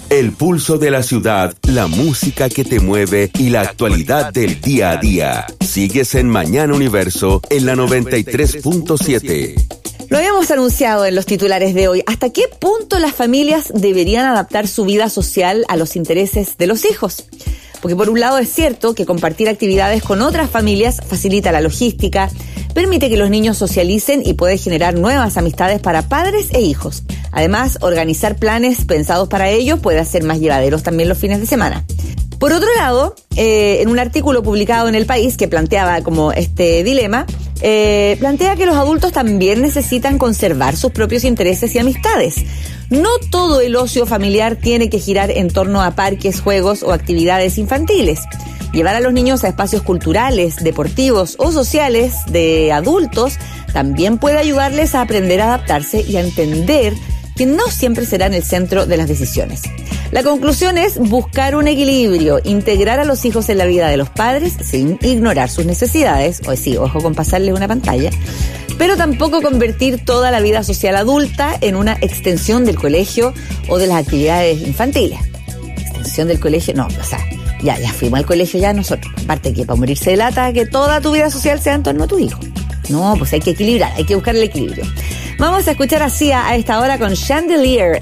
El pulso de la ciudad, la música que te mueve y la actualidad del día a día. Sigues en Mañana Universo en la 93.7. Lo habíamos anunciado en los titulares de hoy. ¿Hasta qué punto las familias deberían adaptar su vida social a los intereses de los hijos? Porque por un lado es cierto que compartir actividades con otras familias facilita la logística, permite que los niños socialicen y puede generar nuevas amistades para padres e hijos. Además, organizar planes pensados para ellos puede hacer más llevaderos también los fines de semana. Por otro lado, en un artículo publicado en El País que planteaba como este dilema, plantea que los adultos también necesitan conservar sus propios intereses y amistades. No todo el ocio familiar tiene que girar en torno a parques, juegos o actividades infantiles. Llevar a los niños a espacios culturales, deportivos o sociales de adultos también puede ayudarles a aprender a adaptarse y a entender que no siempre serán el centro de las decisiones. La conclusión es buscar un equilibrio, integrar a los hijos en la vida de los padres sin ignorar sus necesidades, o sí, ojo con pasarles una pantalla, pero tampoco convertir toda la vida social adulta en una extensión del colegio o de las actividades infantiles. Extensión del colegio, no, o sea, ya fuimos al colegio ya nosotros. Aparte que para morirse de lata, que toda tu vida social sea en torno a tu hijo. No, pues hay que equilibrar, hay que buscar el equilibrio. Vamos a escuchar a Sia a esta hora con Chandelier.